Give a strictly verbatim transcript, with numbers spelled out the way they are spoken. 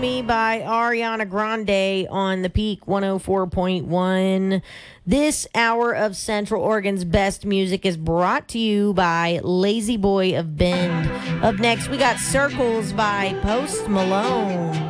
Me by Ariana Grande on the Peak one oh four point one. This hour of Central Oregon's best music is brought to you by Lazy Boy of Bend. Up next, we got Circles by Post Malone.